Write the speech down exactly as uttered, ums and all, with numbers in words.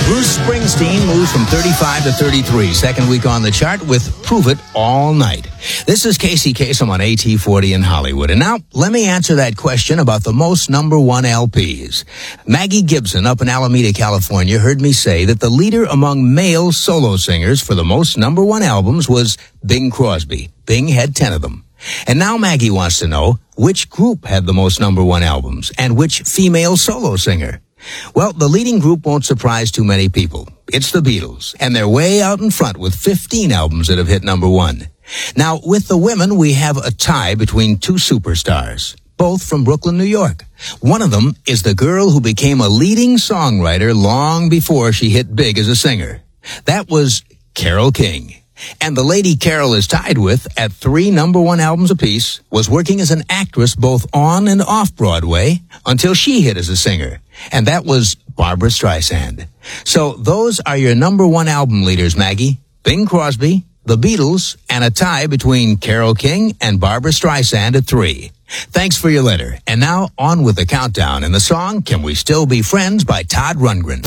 Bruce Springsteen moves from thirty-five to thirty-three, second week on the chart with Prove It All Night. This is Casey Kasem on A T forty in Hollywood. And now, let me answer that question about the most number one L Ps. Maggie Gibson up in Alameda, California, heard me say that the leader among male solo singers for the most number one albums was Bing Crosby. Bing had ten of them. And now Maggie wants to know which group had the most number one albums and which female solo singer. Well, the leading group won't surprise too many people. It's the Beatles, and they're way out in front with fifteen albums that have hit number one. Now, with the women, we have a tie between two superstars, both from Brooklyn, New York. One of them is the girl who became a leading songwriter long before she hit big as a singer. That was Carole King. And the lady Carole is tied with, at three number one albums apiece, was working as an actress both on and off Broadway until she hit as a singer. And that was Barbra Streisand. So those are your number one album leaders, Maggie. Bing Crosby, the Beatles, and a tie between Carole King and Barbra Streisand at three. Thanks for your letter. And now on with the countdown and the song Can We Still Be Friends by Todd Rundgren.